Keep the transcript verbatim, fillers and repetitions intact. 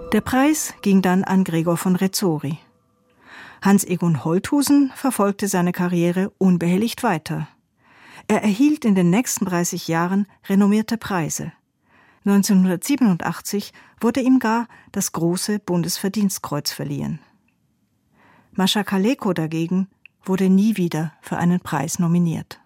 Der Preis ging dann an Gregor von Rezori. Hans Egon Holthusen verfolgte seine Karriere unbehelligt weiter. Er erhielt in den nächsten dreißig Jahren renommierte Preise. neunzehnhundertsiebenundachtzig wurde ihm gar das Große Bundesverdienstkreuz verliehen. Mascha Kaleko dagegen wurde nie wieder für einen Preis nominiert.